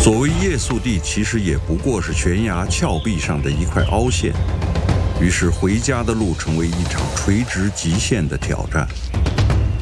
所谓夜宿地，其实也不过是悬崖峭壁上的一块凹陷。于是回家的路成为一场垂直极限的挑战。